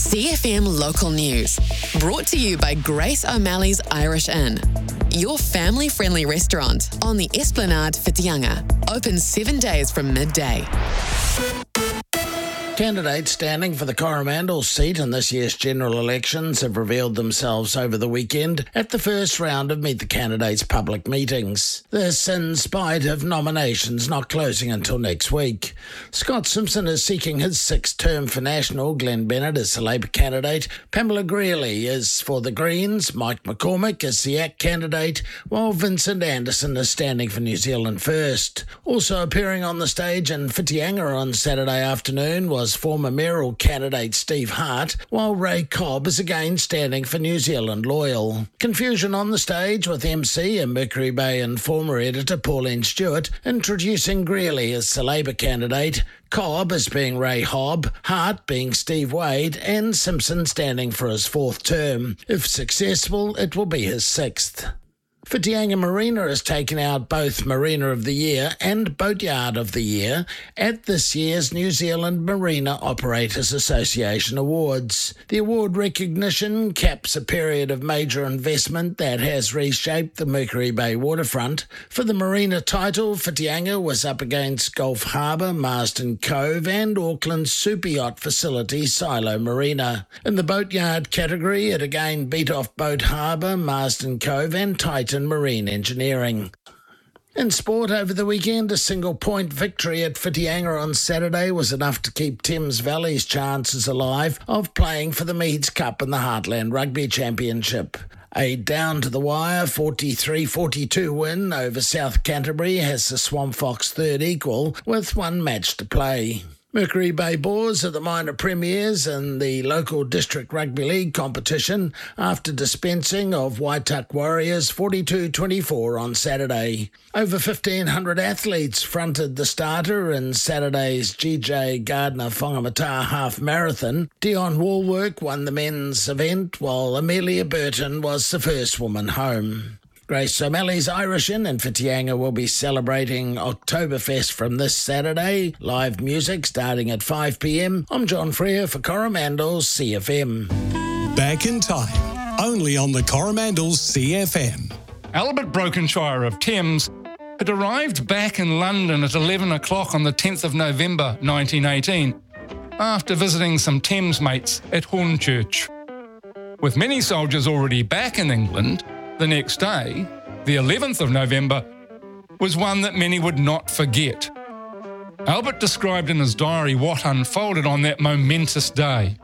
CFM Local News. Brought to you by Grace O'Malley's Irish Inn. Your family-friendly restaurant on the Esplanade Whitianga. Open 7 days from midday. Candidates standing for the Coromandel seat in this year's general elections have revealed themselves over the weekend at the first round of Meet the Candidates public meetings. This in spite of nominations not closing until next week. Scott Simpson is seeking his sixth term for National. Glenn Bennett is the Labour candidate. Pamela Greeley is for the Greens. Mike McCormick is the ACT candidate, while Vincent Anderson is standing for New Zealand First. Also appearing on the stage in Whitianga on Saturday afternoon was former mayoral candidate Steve Hart, while Ray Cobb is again standing for New Zealand Loyal. Confusion on the stage with MC and Mercury Bay and former editor Pauline Stewart introducing Greeley as the Labour candidate, Cobb as being Ray Hobb, Hart being Steve Wade, and Simpson standing for his fourth term. If successful, it will be his sixth. Whitianga Marina has taken out both Marina of the Year and Boatyard of the Year at this year's New Zealand Marina Operators Association Awards. The award recognition caps a period of major investment that has reshaped the Mercury Bay waterfront. For the Marina title, Whitianga was up against Gulf Harbour, Marsden Cove and Auckland's super yacht facility Silo Marina. In the Boatyard category, it again beat off Boat Harbour, Marsden Cove and Titan Marine Engineering. In sport over the weekend, a single-point victory at Whitianga on Saturday was enough to keep Thames Valley's chances alive of playing for the Meads Cup in the Heartland Rugby Championship. A down-to-the-wire 43-42 win over South Canterbury has the Swamp Fox third equal with one match to play. Mercury Bay Boars are the minor premiers in the local district rugby league competition after dispensing of Waituck Warriors 42-24 on Saturday. Over 1,500 athletes fronted the starter in Saturday's GJ Gardner Whangamata Half Marathon. Dion Woolwork won the men's event, while Amelia Burton was the first woman home. Grace O'Malley's Irish Inn in Whitianga will be celebrating Oktoberfest from this Saturday. Live music starting at 5 p.m. I'm John Freer for Coromandel's CFM. Back in time, only on the Coromandel's CFM. Albert Brokenshire of Thames had arrived back in London at 11 o'clock on the 10th of November 1918 after visiting some Thames mates at Hornchurch. With many soldiers already back in England, the next day, the 11th of November, was one that many would not forget. Albert described in his diary what unfolded on that momentous day.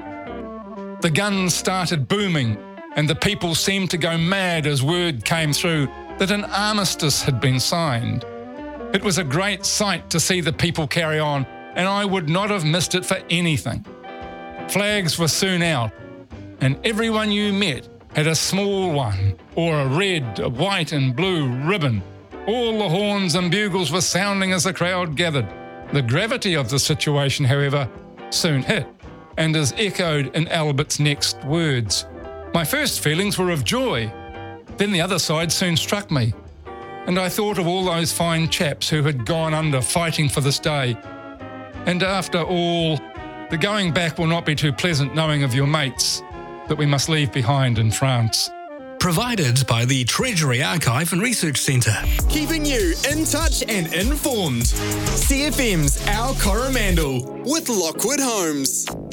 The guns started booming, and the people seemed to go mad as word came through that an armistice had been signed. It was a great sight to see the people carry on, and I would not have missed it for anything. Flags were soon out, and everyone you met had a small one, or a red, a white and blue ribbon. All the horns and bugles were sounding as the crowd gathered. The gravity of the situation, however, soon hit, and is echoed in Albert's next words. My first feelings were of joy. Then the other side soon struck me, and I thought of all those fine chaps who had gone under fighting for this day. And after all, the going back will not be too pleasant knowing of your mates that we must leave behind in France. Provided by the Treasury Archive and Research Centre. Keeping you in touch and informed. CFM's Our Coromandel with Lockwood Homes.